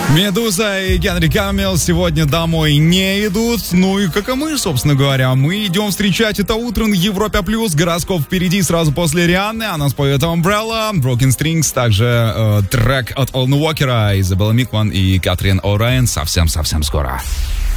Медуза и Генри Камилл сегодня домой не идут. Ну и как и мы, собственно говоря. Мы идем встречать это утро на Европе+. Гороскоп впереди сразу после Рианны. Она споет Umbrella, Broken Strings. Также трек от Олна Уокера, Изабелла Микман и Катрин О'Райан совсем-совсем скоро.